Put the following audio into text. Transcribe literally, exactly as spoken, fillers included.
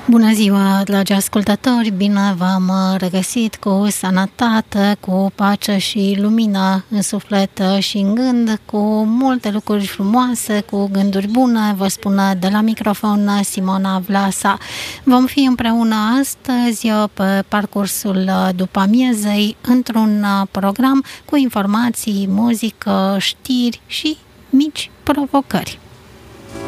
Bună ziua, dragi ascultători! Bine v-am regăsit cu sănătate, cu pace și lumină în suflet și în gând, cu multe lucruri frumoase, cu gânduri bune. Vă spune de la microfon Simona Vlasa. Vom fi împreună astăzi pe parcursul după amiezei într-un program cu informații, muzică, știri și mici provocări.